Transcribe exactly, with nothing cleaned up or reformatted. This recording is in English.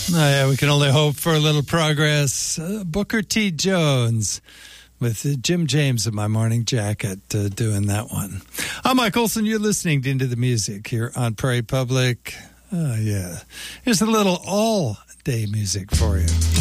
Oh, yeah, we can only hope for a little progress. Uh, Booker T. Jones with uh, Jim James in My Morning Jacket uh, doing that one. I'm Mike Olson. You're listening to Into the Music here on Prairie Public. Oh, yeah. Here's a little all-day music for you.